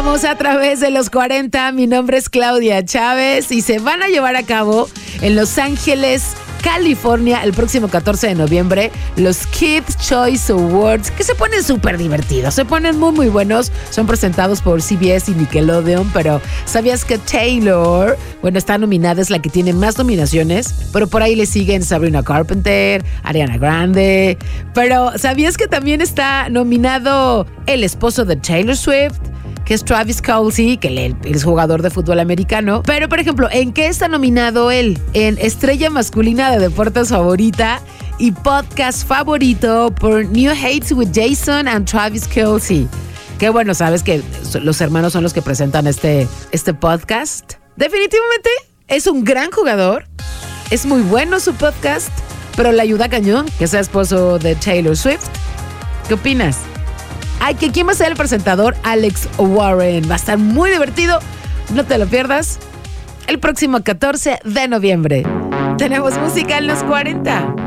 Estamos a través de los 40. Mi nombre es Claudia Chávez y se van a llevar a cabo en Los Ángeles, California, el próximo 14 de noviembre, los Kids Choice Awards, que se ponen súper divertidos, se ponen muy muy buenos. Son presentados por CBS y Nickelodeon, pero ¿sabías que Taylor, está nominada, es la que tiene más nominaciones? Pero por ahí le siguen Sabrina Carpenter, Ariana Grande. Pero ¿sabías que también está nominado el esposo de Taylor Swift, que es Travis Kelce, que él es jugador de fútbol americano? Pero, por ejemplo, ¿en qué está nominado él? En Estrella Masculina de Deportes Favorita y Podcast Favorito por New Heights with Jason and Travis Kelce. Qué bueno, sabes que los hermanos son los que presentan este podcast. Definitivamente es un gran jugador, es muy bueno su podcast, pero le ayuda cañón que sea esposo de Taylor Swift. ¿Qué opinas? Ay, que ¿quién va a ser el presentador? Alex Warren. Va a estar muy divertido. No te lo pierdas. El próximo 14 de noviembre. Tenemos música en los 40.